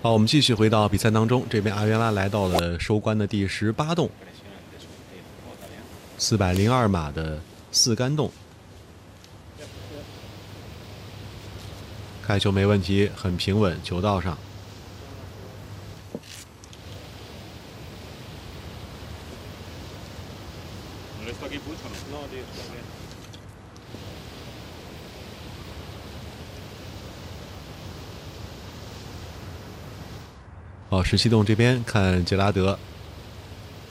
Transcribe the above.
好，我们继续回到比赛当中。这边阿元拉来到了收官的第18洞，402码的4杆洞，开球没问题，很平稳，球道上。好，17洞这边看杰拉德